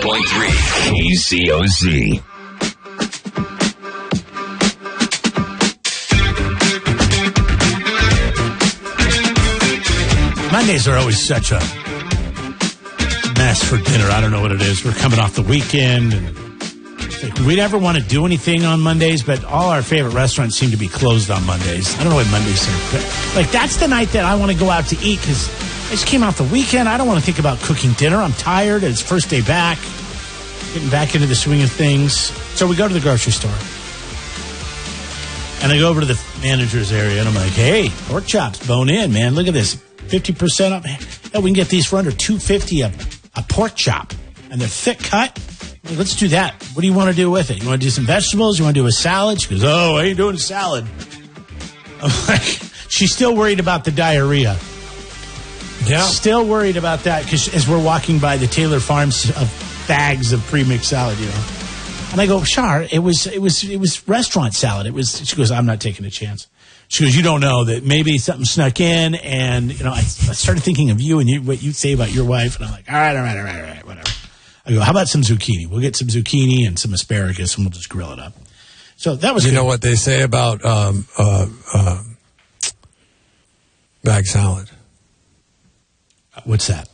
KCOZ. Mondays are always such a mess for dinner. I don't know what it is. We're coming off the weekend, and we never want to do anything on Mondays, but all our favorite restaurants seem to be closed on Mondays. I don't know why Mondays are. Like, that's the night that I want to go out to eat because I just came off the weekend. I don't want to think about cooking dinner. I'm tired. It's first day back, getting back into the swing of things. So we go to the grocery store. And I go over to the manager's area, and I'm like, hey, pork chops, bone in, man. Look at this. 50% up. Hell, we can get these for under $2.50 a pork chop. And they're thick cut. Like, let's do that. What do you want to do with it? You want to do some vegetables? You want to do a salad? She goes, oh, I ain't doing a salad. I'm like, she's still worried about the diarrhea. Yeah. Still worried about that because as we're walking by the Taylor Farms of bags of pre-mixed salad, you know. And I go, Shar, it was restaurant salad. She goes, I'm not taking a chance. She goes, you don't know that maybe something snuck in. And, you know, I started thinking of you and what you say about your wife. And I'm like, all right, whatever. I go, how about some zucchini? We'll get some zucchini and some asparagus and we'll just grill it up. So that was good. You know what they say about bag salad? What's that?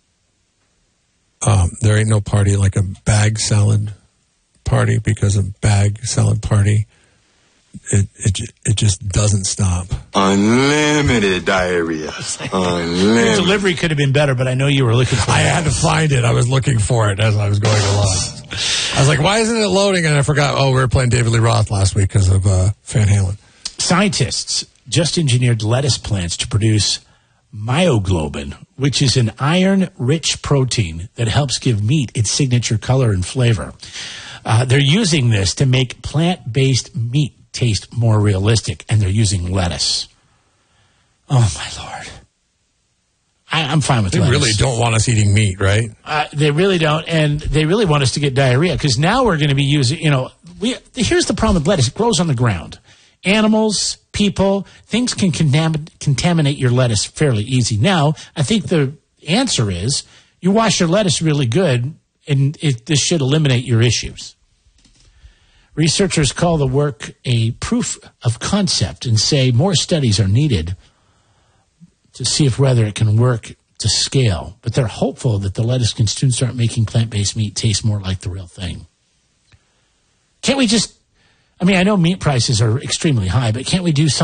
There ain't no party like a bag salad party because a bag salad party, it just doesn't stop. Unlimited diarrhea. Unlimited. The delivery could have been better, but I know you were looking for it. I had to find it. I was looking for it as I was going along. I was like, why isn't it loading? And I forgot, we were playing David Lee Roth last week because of Van Halen. Scientists just engineered lettuce plants to produce myoglobin, which is an iron-rich protein that helps give meat its signature color and flavor. They're using this to make plant-based meat taste more realistic, and they're using lettuce. Oh, my Lord. I'm fine with lettuce. They really don't want us eating meat, right? They really don't, and they really want us to get diarrhea, because now we're going to be using, here's the problem with lettuce. It grows on the ground. Animals, people, things can contaminate your lettuce fairly easy. Now, I think the answer is you wash your lettuce really good, and this should eliminate your issues. Researchers call the work a proof of concept and say more studies are needed to see if whether it can work to scale. But they're hopeful that the lettuce can soon start making plant-based meat taste more like the real thing. Can't we just... I know meat prices are extremely high, but can't we do something?